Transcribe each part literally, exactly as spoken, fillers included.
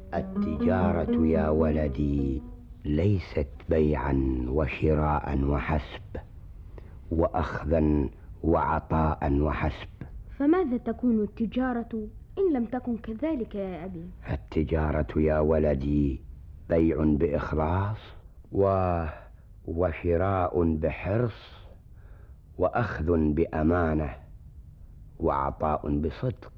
التجارة يا ولدي ليست بيعا وشراء وحسب، وأخذا وعطاء وحسب. فماذا تكون التجارة إن لم تكن كذلك يا أبي؟ التجارة يا ولدي بيع بإخلاص و... وشراء بحرص، وأخذ بأمانة، وعطاء بصدق.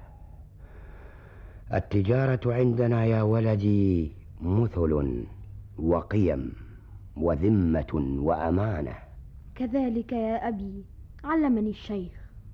التجارة عندنا يا ولدي مثل وقيم وذمة وأمانة. كذلك يا أبي علمني الشيخ،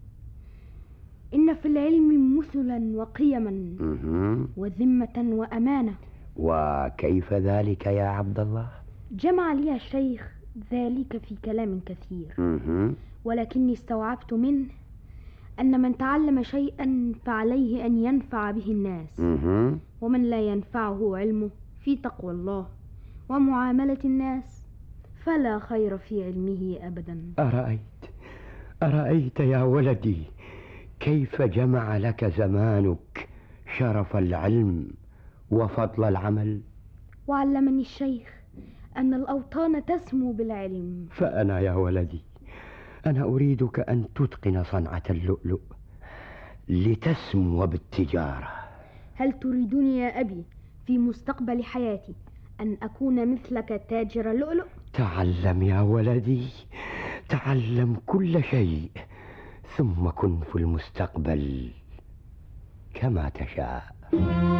إن في العلم مثلا وقيما وذمة وأمانة. وكيف ذلك يا عبد الله؟ جمع لي الشيخ ذلك في كلام كثير، ولكني استوعبت منه أن من تعلم شيئا فعليه أن ينفع به الناس، ومن لا ينفعه علمه في تقوى الله ومعاملة الناس فلا خير في علمه أبدا. أرأيت أرأيت يا ولدي كيف جمع لك زمانك شرف العلم وفضل العمل؟ وعلمني الشيخ أن الأوطان تسمو بالعلم. فأنا يا ولدي أنا أريدك أن تتقن صنعة اللؤلؤ لتسمو بالتجارة. هل تريدني يا أبي في مستقبل حياتي أن أكون مثلك تاجر لؤلؤ؟ تعلم يا ولدي، تعلم كل شيء، ثم كن في المستقبل كما تشاء.